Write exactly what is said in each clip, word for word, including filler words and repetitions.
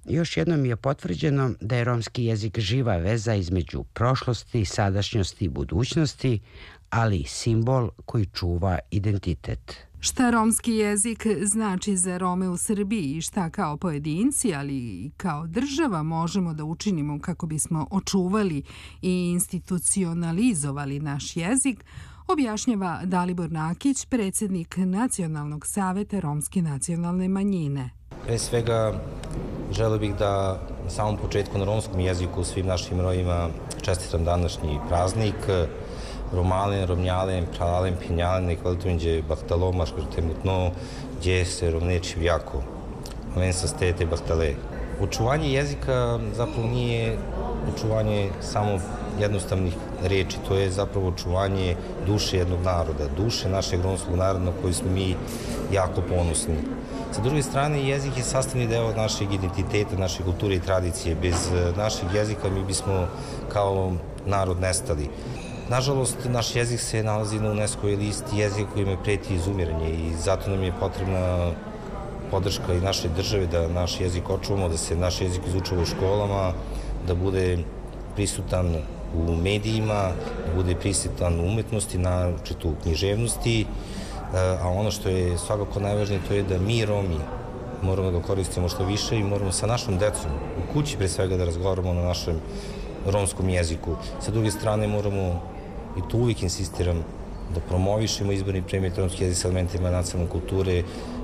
Još jednom je potvrđeno da je romski jezik živa veza između prošlosti, sadašnjosti i budućnosti, ali i simbol koji čuva identitet. Šta romski jezik znači za Rome u Srbiji i šta kao pojedinci, ali i kao država možemo da učinimo kako bismo očuvali i institucionalizovali naš jezik, objašnjava Dalibor Nakić, predsjednik Nacionalnog saveta romske nacionalne manjine. Pre svega, želeo bih da na samom početku na romskom jeziku svim našim rojima čestitam današnji praznik. Romalen, Romnjalen, Pralen, Pinjalen, Nekvalitunđe, Bahtalo, Škrtemutno, gdje se rovneči vjako. Oven sa stete Bahtale. Očuvanje jezika zapravo nije očuvanje samo jednostavnih reči, to je zapravo očuvanje duše jednog naroda, duše našeg romskog naroda na koji smo mi jako ponosni. Sa druge strane, jezik je sastavni deo našeg identiteta, naše kulture i tradicije. Bez našeg jezika mi bismo kao narod nestali. Nažalost, naš jezik se nalazi na UNESCO-ovoj listi jezika kojima preti izumiranje i zato nam je potrebna podrška i naše države da naš jezik očuvamo, da se naš jezik izučava u školama, da bude prisutan u medijima, da bude prisutan u umetnosti, naročito u književnosti, a ono što je svakako najvažnije to je da mi Romi moramo da koristimo što više i moramo sa našom decom u kući pre svega da razgovaramo na našem romskom jeziku. Sa druge strane moramo, i tu uvijek insistiram, da promovišemo izborni predmet romski jezik sa elementima nacionalne kulture,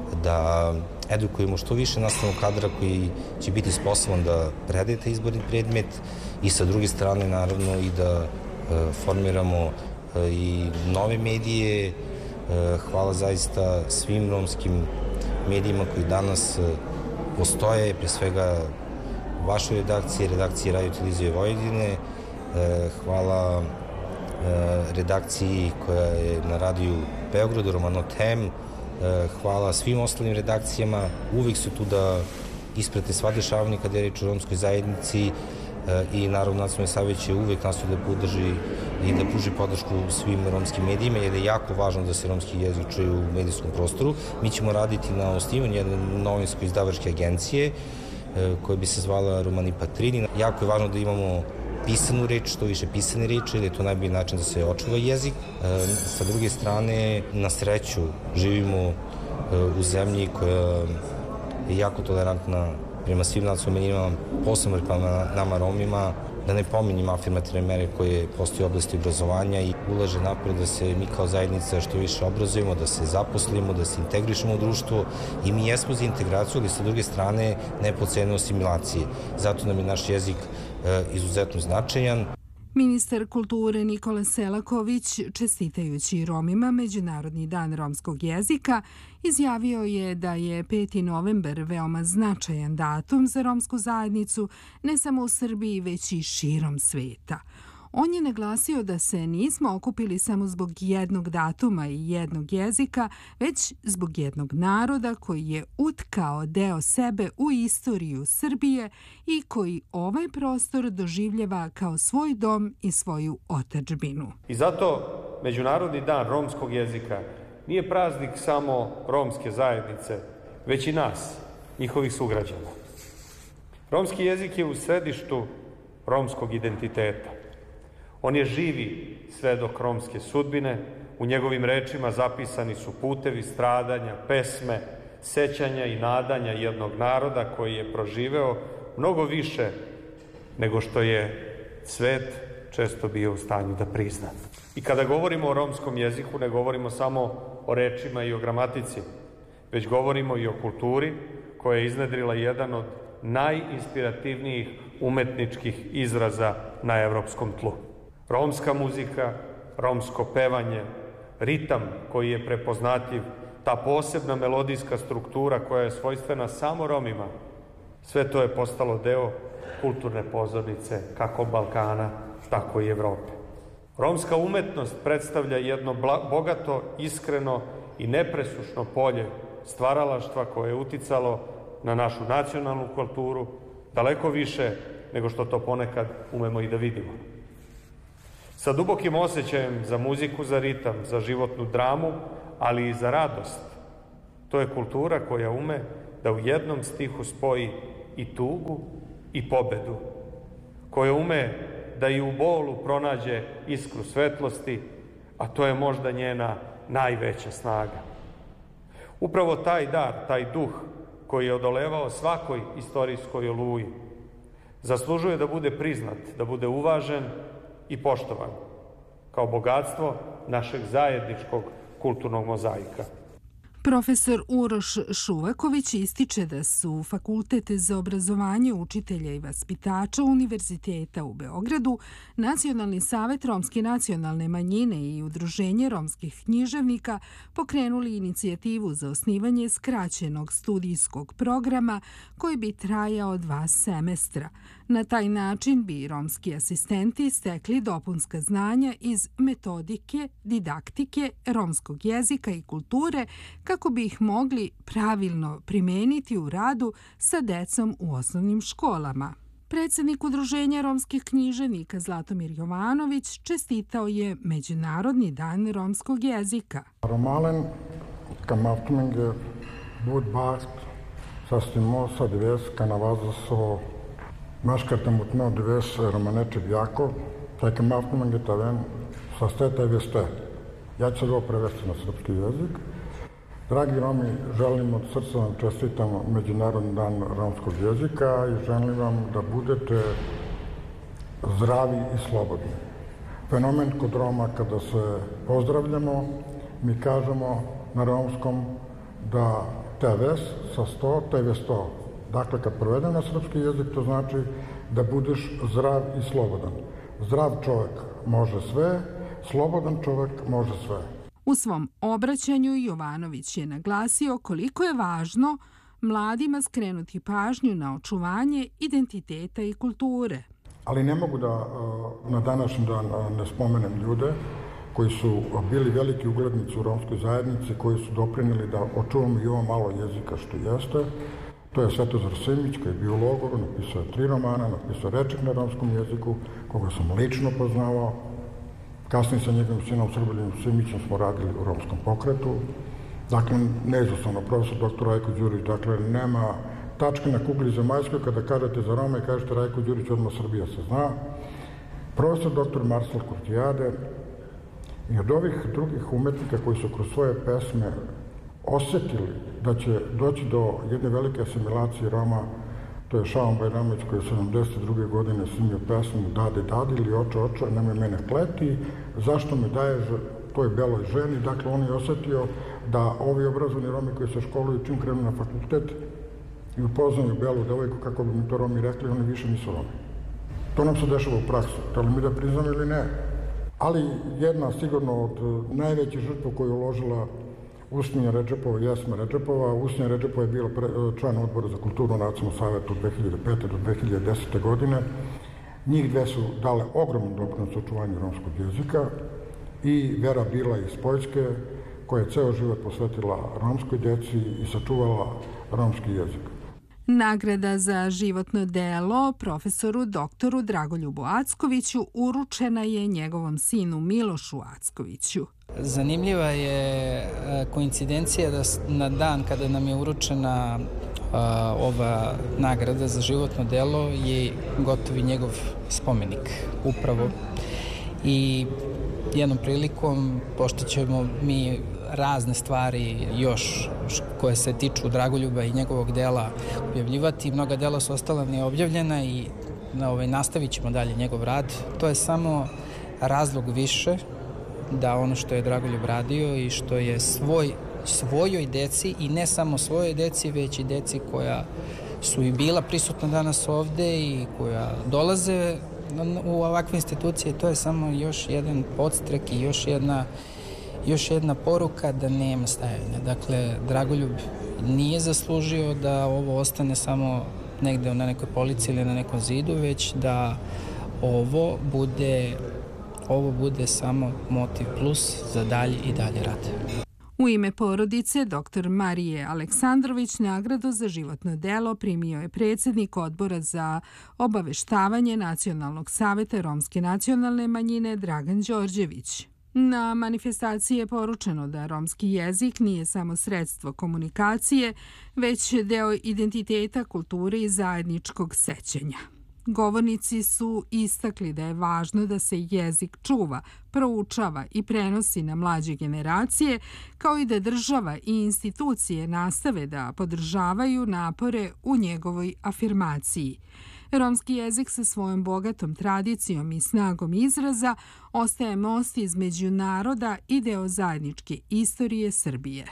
da edukujemo što više nastavnog kadra koji će biti sposoban da predaje taj izborni predmet i sa druge strane naravno i da e, formiramo e, i nove medije. E, hvala zaista svim romskim medijima koji danas e, postoje, pre svega vašoj redakciji, redakciji Radio Televizije Vojvodine. E, hvala e, redakciji koja je na radiju Beogradu, Romano Tem. Hvala svim ostalim redakcijama, uvijek su tu da isprate sva dešavanja kada je reč o romskoj zajednici i naravno Nacionalni savjet će uvijek nastoji da podrži i da pruži podršku svim romskim medijima jer je jako važno da se romski jezik čuje u medijskom prostoru. Mi ćemo raditi na osnivanju jedne novinsko-izdavačke agencije koja bi se zvala Romani Patrini. Jako je važno da imamo pisanu reč, što više pisane reči, jer je to najbolji način da se očuva jezik. E, sa druge strane, na sreću, živimo e, u zemlji koja je jako tolerantna prema svim nacionalnim manjinama, posebno prema nama Romima, da ne pominjem afirmativne mere koje postoje u oblasti obrazovanja i ulaže napred da se mi kao zajednica što više obrazujemo, da se zaposlimo, da se integrišemo u društvo i mi jesmo za integraciju, ali sa druge strane ne po cenu asimilacije. Zato nam je naš jezik e, izuzetno značajan. Ministar kulture Nikola Selaković, čestitajući Romima Međunarodni dan romskog jezika, izjavio je da je peti novembar veoma značajan datum za romsku zajednicu, ne samo u Srbiji, već i širom sveta. On je naglasio da se nismo okupili samo zbog jednog datuma i jednog jezika, već zbog jednog naroda koji je utkao deo sebe u istoriju Srbije i koji ovaj prostor doživljava kao svoj dom i svoju otadžbinu. I zato Međunarodni dan romskog jezika nije praznik samo romske zajednice, već i nas, njihovih sugrađana. Romski jezik je u središtu romskog identiteta. On je živi svedok romske sudbine, u njegovim rečima zapisani su putevi stradanja, pesme, sećanja i nadanja jednog naroda koji je proživeo mnogo više nego što je svet često bio u stanju da prizna. I kada govorimo o romskom jeziku, ne govorimo samo o rečima i o gramatici, već govorimo i o kulturi koja je iznedrila jedan od najinspirativnijih umetničkih izraza na evropskom tlu. Romska muzika, romsko pevanje, ritam koji je prepoznatljiv, ta posebna melodijska struktura koja je svojstvena samo Romima, sve to je postalo deo kulturne pozornice kako Balkana, tako i Evrope. Romska umetnost predstavlja jedno bogato, iskreno i nepresušno polje stvaralaštva koje je uticalo na našu nacionalnu kulturu daleko više nego što to ponekad umemo i da vidimo. Sa dubokim osjećajem za muziku, za ritam, za životnu dramu, ali i za radost. To je kultura koja ume da u jednom stihu spoji i tugu i pobedu, koja ume da i u bolu pronađe iskru svetlosti, a to je možda njena najveća snaga. Upravo taj dar, taj duh koji je odolevao svakoj istorijskoj oluji, zaslužuje da bude priznat, da bude uvažen i poštovan kao bogatstvo našeg zajedničkog kulturnog mozaika. Profesor Uroš Šuvaković ističe da su Fakultet za obrazovanje učitelja i vaspitača Univerziteta u Beogradu, Nacionalni savet romske nacionalne manjine i Udruženje romskih književnika pokrenuli inicijativu za osnivanje skraćenog studijskog programa koji bi trajao dva semestra. Na taj način bi romski asistenti stekli dopunska znanja iz metodike, didaktike, romskog jezika i kulture kako bi ih mogli pravilno primeniti u radu sa decom u osnovnim školama. Predsjednik Udruženja romskih književnika Zlatomir Jovanović čestitao je Međunarodni dan romskog jezika. Romalen kan avtmenge budbart sastimosa dves kanavazaso Maškarta mutno dves romaneče bjako, taj kam avtmenge taven saste taj veste. Ja ću ovo prevesti na srpski jezik. Dragi Romi, želim od srca vam čestitamo Međunarodni dan romskog jezika i želim vam da budete zdravi i slobodni. Fenomen kod Roma kada se pozdravljamo, mi kažemo na romskom da te ves sa sto, te ve sto. Dakle, kad provedem na srpski jezik, to znači da budeš zdrav i slobodan. Zdrav čovjek može sve, slobodan čovjek može sve. U svom obraćanju Jovanović je naglasio koliko je važno mladima skrenuti pažnju na očuvanje identiteta i kulture. Ali ne mogu da na današnji dan ne spomenem ljude koji su bili veliki uglednici u romskoj zajednici, koji su doprinijeli da očuvamo i ovo malo jezika što jeste. To je Svetozar Simić, koji je bio u logoru, napisao je tri romana, napisao rečnik na romskom jeziku, koga sam lično poznavao. Kasnije sa njegovim sinom Srboljom Simićem smo radili u romskom pokretu. Dakle, neizostavno, profesor doktor Rajko Đurić, dakle, nema tačke na kugli zemaljskoj kada kažete za Roma i kažete Rajko Đurić, odmah Srbija se zna. Profesor doktor Marcel Kurtijade i od ovih drugih umetnika koji su kroz svoje pesme osjetili da će doći do jedne velike asimilacije Roma, to je Šaban Bajramović koji je sedamdeset druge godine snimio pesmu Dade Dade ili Oče Oče, nemoj mene kleti, zašto me daješ toj beloj ženi. Dakle, on je osjetio da ovi obrazovani Romi koji se školuju čim krenu na fakultet i upoznaju belu devojku, kako bi mi to Romi rekli, oni više nisu Romi. To nam se dešava u praksu, da li mi da priznam ili ne. Ali jedna sigurno od najvećih žrtva koju je uložila Usnija Redžepova i Jasma Redžepova. Usnija Redžepova je bila član odbora za kulturu Nacionalnog saveta od dve hiljade pete do dve hiljade desete. godine. Njih dve su dale ogromnu doprinos očuvanju romskog jezika i Vera Bila iz Poljske, koja je ceo život posvetila romskoj djeci i sačuvala romski jezik. Nagrada za životno delo profesoru doktoru Dragoljubu Ackoviću uručena je njegovom sinu Milošu Ackoviću. Zanimljiva je koincidencija da na dan kada nam je uručena ova nagrada za životno delo je gotovi njegov spomenik upravo. I jednom prilikom, pošto ćemo mi razne stvari još koje se tiču Dragoljuba i njegovog dela objavljivati, mnoga dela su ostala neobjavljena i ovaj, nastavit ćemo dalje njegov rad. To je samo razlog više da ono što je Dragoljub radio i što je svoj, svojoj deci i ne samo svojoj deci, već i deci koja su i bila prisutna danas ovde i koja dolaze u ovakve institucije, to je samo još jedan podstrek i još jedna, još jedna poruka da nema stajanja. Dakle, Dragoljub nije zaslužio da ovo ostane samo negde na nekoj polici ili na nekom zidu, već da ovo bude Ovo bude samo motiv plus za dalje i dalje rad. U ime porodice doktor Marije Aleksandrović nagradu za životno delo primio je predsjednik odbora za obaveštavanje Nacionalnog saveta romske nacionalne manjine Dragan Đorđević. Na manifestaciji je poručeno da romski jezik nije samo sredstvo komunikacije, već deo identiteta, kulture i zajedničkog sećanja. Govornici su istakli da je važno da se jezik čuva, proučava i prenosi na mlađe generacije, kao i da država i institucije nastave da podržavaju napore u njegovoj afirmaciji. Romski jezik sa svojom bogatom tradicijom i snagom izraza ostaje most između naroda i deo zajedničke istorije Srbije.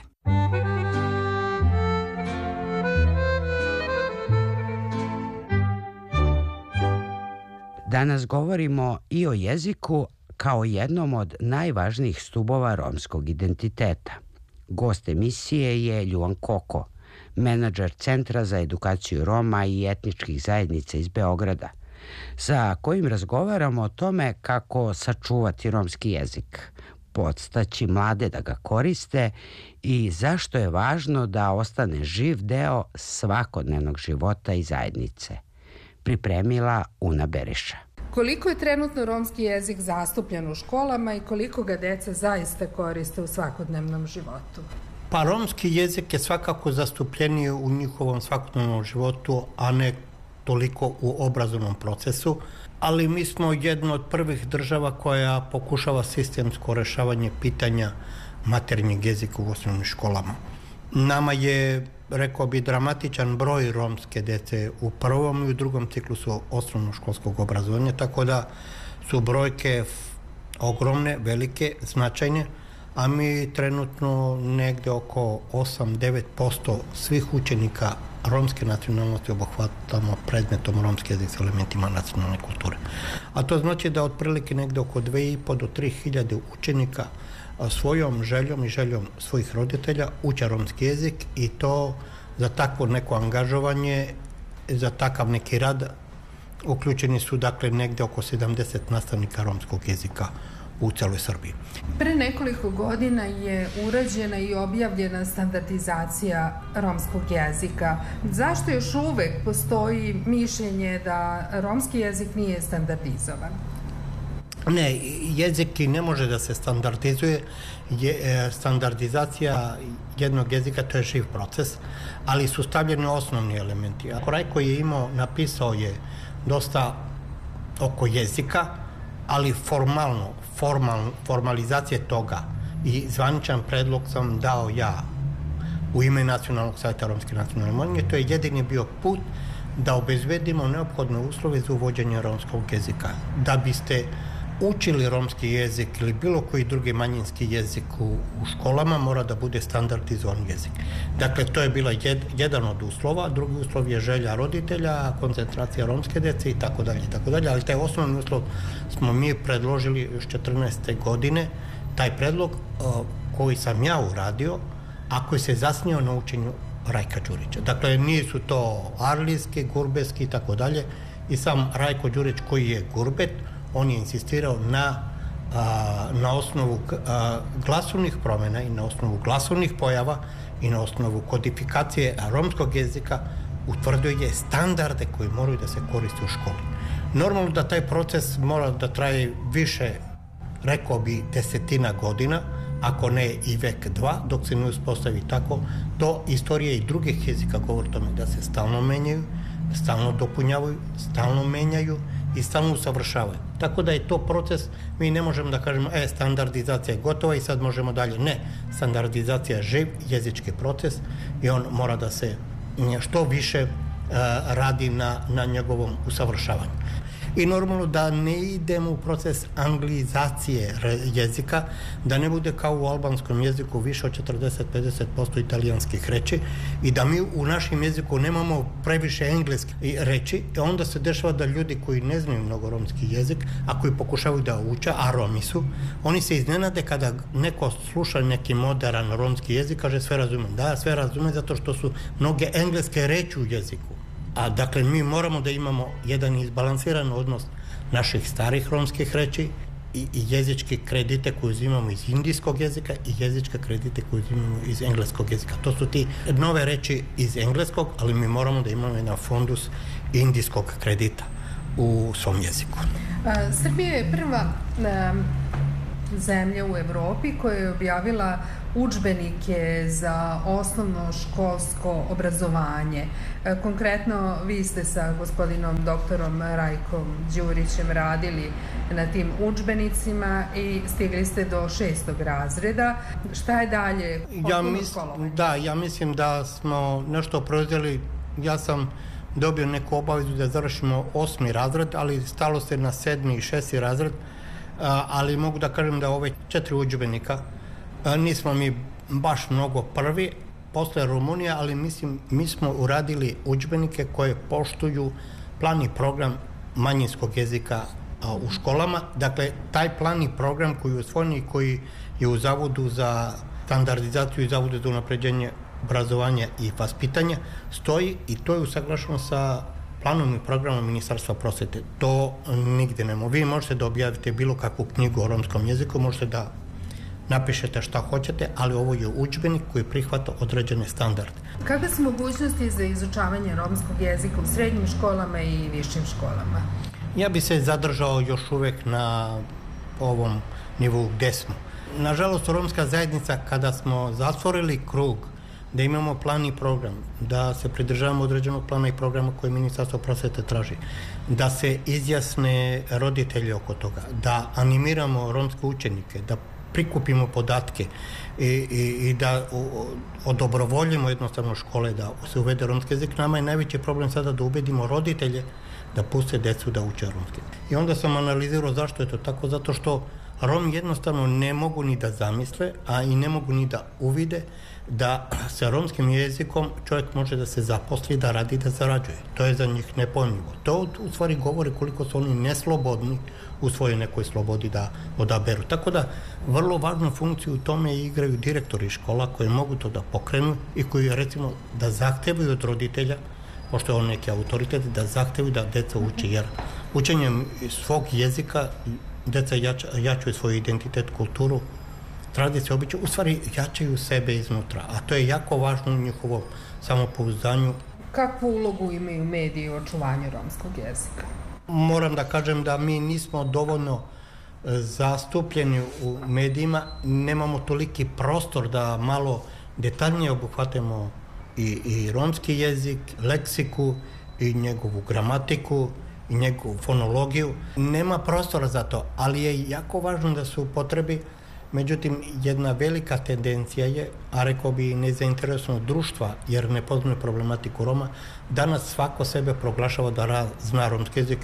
Danas govorimo i o jeziku kao jednom od najvažnijih stubova romskog identiteta. Gost emisije je Ljuan Koko, menadžer Centra za edukaciju Roma i etničkih zajednica iz Beograda, sa kojim razgovaramo o tome kako sačuvati romski jezik, podstaći mlade da ga koriste i zašto je važno da ostane živ deo svakodnevnog života i zajednice. Pripremila Una Beriša. Koliko je trenutno romski jezik zastupljen u školama i koliko ga deca zaista koriste u svakodnevnom životu? Pa romski jezik je svakako zastupljeniji u njihovom svakodnevnom životu, a ne toliko u obrazovnom procesu, ali mi smo jedna od prvih država koja pokušava sistemsko rešavanje pitanja maternjeg jezika u osnovnim školama. Nama je, rekao bi, dramatičan broj romske dece u prvom i u drugom ciklusu osnovnoškolskog obrazovanja, tako da su brojke ogromne, velike, značajne, a mi trenutno negde oko osam do devet posto svih učenika romske nacionalnosti obuhvatamo predmetom romski jezik sa elementima nacionalne kulture. A to znači da otprilike negde oko dve i po do tri hiljade učenika svojom željom i željom svojih roditelja uče romski jezik i to za takvo neko angažovanje, za takav neki rad uključeni su dakle negde oko sedamdeset nastavnika romskog jezika u celoj Srbiji. Pre nekoliko godina je urađena i objavljena standardizacija romskog jezika. Zašto još uvek postoji mišljenje da romski jezik nije standardizovan? Ne, jezik ne može da se standardizuje. Je, standardizacija jednog jezika to je živ proces, ali su stavljeni osnovni elementi. Raj koji je imao, napisao je dosta oko jezika, ali formalno, formal, formalizacije toga i zvaničan predlog sam dao ja u ime Nacionalnog savjeta romske nacionalne manjine. To je jedini bio put da obezbedimo neophodne uslove za uvođenje romskog jezika. Da biste učili romski jezik ili bilo koji drugi manjinski jezik u, u školama, mora da bude standardizovan jezik. Dakle, to je bila jed, jedan od uslova, drugi uslov je želja roditelja, koncentracija romske dece i tako dalje, i tako dalje, ali taj osnovni uslov smo mi predložili još četrnaeste godine, taj predlog o, koji sam ja uradio, a koji se zasnio na učenju Rajka Đurića. Dakle, nisu to arlijski, gurbeski i tako dalje, i sam Rajko Đurić koji je gurbet, on je insistirao na, a, na osnovu a, glasovnih promjena i na osnovu glasovnih pojava i na osnovu kodifikacije romskog jezika utvrdio je standarde koji moraju da se koriste u školi. Normalno da taj proces mora da traje više, rekao bi, desetina godina, ako ne i vek dva, dok se ne uspostavi tako, do istorije i drugih jezika govori tome da se stalno menjaju, stalno dopunjavaju, stalno menjaju i stalno usavršavaju. Tako da je to proces, mi ne možemo da kažemo, e, standardizacija je gotova i sad možemo dalje. Ne, standardizacija je živ jezički proces i on mora da se što više uh, radi na, na njegovom usavršavanju. I normalno da ne idemo u proces anglizacije jezika, da ne bude kao u albanskom jeziku više od četrdeset do pedeset posto italijanskih reči i da mi u našem jeziku nemamo previše engleskih reči, i onda se dešava da ljudi koji ne znaju mnogo romski jezik, a koji pokušavaju da uče, a Romi su, oni se iznenade kada neko sluša neki modern romski jezik, kaže sve razume. Da, sve razume zato što su mnoge engleske reči u jeziku. A dakle, mi moramo da imamo jedan izbalansiran odnos naših starih romskih reči i, i jezičke kredite koje uzimamo iz indijskog jezika i jezičke kredite koje uzimamo iz engleskog jezika. To su ti nove reči iz engleskog, ali mi moramo da imamo jedan fondus indijskog kredita u svom jeziku. A, Srbija je prva a, zemlje u Evropi koja je objavila udžbenike za osnovno školsko obrazovanje. Konkretno, vi ste sa gospodinom doktorom Rajkom Đurićem radili na tim udžbenicima i stigli ste do šestog razreda. Šta je dalje? Ja mislim, da, ja mislim da smo nešto preuzeli. Ja sam dobio neku obavezu da završimo osmi razred, ali stalo se na sedmi i šesti razred, ali mogu da kažem da ove četiri udžbenika nismo mi baš mnogo prvi, posle Rumunija, ali mislim, mi smo uradili udžbenike koje poštuju plan i program manjinskog jezika u školama. Dakle, taj plan i program koji je usvojen i koji je u Zavodu za standardizaciju i Zavodu za unapređenje obrazovanja i vaspitanja stoji i to je usaglašeno sa planom i programom Ministarstva prosvete. To nigde nema. Vi možete da objavite bilo kakvu knjigu o romskom jeziku, možete da napišete šta hoćete, ali ovo je udžbenik koji prihvata određene standarde. Kakve su mogućnosti za izučavanje romskog jezika u srednjim školama i višim školama? Ja bi se zadržao još uvek na ovom nivou gde smo. Nažalost, romska zajednica, kada smo zatvorili krug da imamo plan i program, da se pridržavamo određenog plana i programa koje Ministarstvo prosvete traži, da se izjasne roditelji oko toga, da animiramo romske učenike, da prikupimo podatke i, i, i da odobrovoljimo jednostavno škole da se uvede romski jezik. Nama je najveći problem sada da ubedimo roditelje da puste decu da uče romski. I onda sam analizirao zašto je to tako, zato što Romi jednostavno ne mogu ni da zamisle, a i ne mogu ni da uvide da sa romskim jezikom čovjek može da se zaposli, da radi, da zarađuje. To je za njih nepojmljivo. To u stvari govori koliko su oni neslobodni u svojoj nekoj slobodi da odaberu. Tako da vrlo važnu funkciju u tome igraju direktori škola koji mogu to da pokrenu i koji recimo da zahtevaju od roditelja, pošto je on neki autoritet, da zahtevaju da deca uči, jer učenjem svog jezika deca jača, jačaju svoj identitet, kulturu, tradiciju, običaj, u stvari jačaju sebe iznutra, a to je jako važno u njihovom samopouzdanju. Kakvu ulogu imaju mediji u očuvanju romskog jezika? Moram da kažem da mi nismo dovoljno zastupljeni u medijima, nemamo toliki prostor da malo detaljnije obuhvatimo i, i romski jezik, leksiku i njegovu gramatiku i njegovu fonologiju. Nema prostora za to, ali je jako važno da se upotrebi. Međutim, jedna velika tendencija je, a rekao bi nezainteresovano društva, jer ne poznaje problematiku Roma, danas svako sebe proglašava da zna romski jezik,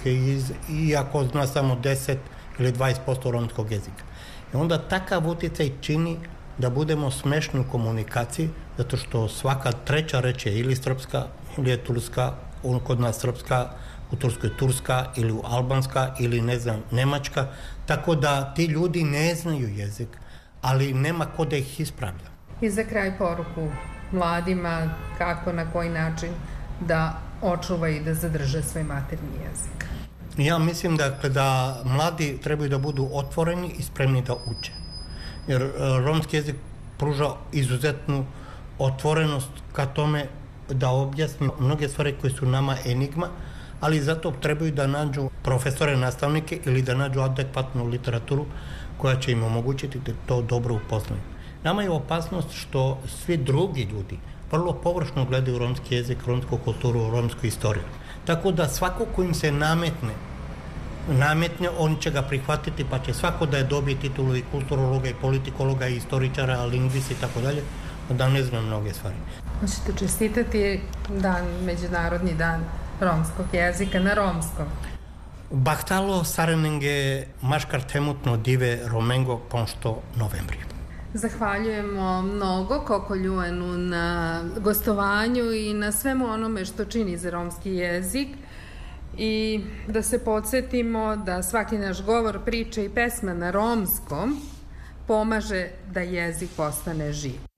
iako zna samo deset ili dvadeset posto romskog jezika. I onda takav utjecaj čini da budemo smešni u komunikaciji, zato što svaka treća reč je ili srpska, ili je turska, kod nas srpska, u Turskoj turska ili u albanska ili ne znam nemačka, tako da ti ljudi ne znaju jezik, ali nema ko da ih ispravlja. I za kraj poruku mladima kako, na koji način da očuvaju i da zadrže svoj maternji jezik. Ja mislim dakle, da mladi trebaju da budu otvoreni i spremni da uče. Jer romski jezik pruža izuzetnu otvorenost ka tome da objasni mnoge stvari koje su nama enigma, ali zato trebaju da nađu profesore, nastavnike ili da nađu adekvatnu literaturu koja će im omogućiti da to dobro upoznaju. Nama je opasnost što svi drugi ljudi vrlo površno gledaju romski jezik, romsku kulturu, romsku istoriju. Tako da svako ko im se nametne, nametne, oni će ga prihvatiti, pa će svako da je dobije titulu i kulturologa, i politikologa, i istoričara, lingvista i tako dalje, da ne znam mnoge stvari. Hoćete čestitati dan, Međunarodni dan romskog jezika na romskom? Bahtalo sarenenge maškar temutno dive romengo ponšto novembri. Zahvaljujemo mnogo Koko Ljuenu na gostovanju i na svemu onome što čini za romski jezik i da se podsjetimo da svaki naš govor, priča i pesma na romskom pomaže da jezik postane živ.